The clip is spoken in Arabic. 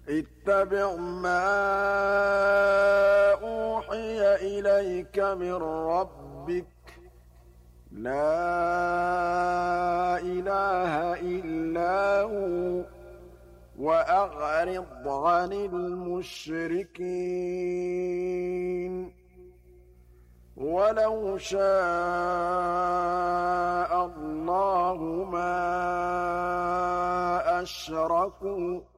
اتَّبِعْ مَا أُوحِيَ إِلَيْكَ مِن رَّبِّكَ ۖ لَا إِلَٰهَ إِلَّا هُوَ ۖ وَأَعْرِضْ عَنِ الْمُشْرِكِينَ وَلَوْ شَاءَ اللَّهُ مَا أَشْرَكُوا